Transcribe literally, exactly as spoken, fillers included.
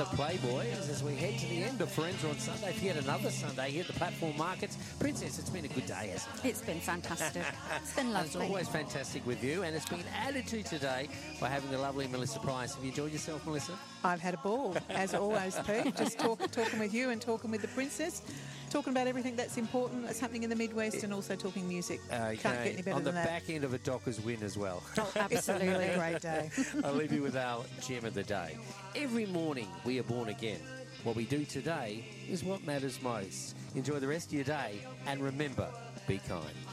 the Playboys as we head to the end of Forenza on Sunday for yet another Sunday here at the Platform Markets. Princess, it's been a good day, hasn't it? It's been fantastic. It's been lovely. It's always fantastic with you, and it's been added to today by having the lovely Melissa Price. Have you enjoyed yourself, Melissa? I've had a ball, as always, Pete. Just talk, talking with you and talking with the Princess. Talking about everything that's important that's happening in the Midwest and also talking music. Okay. Can't get any better on the than that. back end of a Dockers win as well. Oh, absolutely a great day. I'll leave you with our gem of the day. Every morning we are born again. What we do today is what matters most. Enjoy the rest of your day and remember, be kind.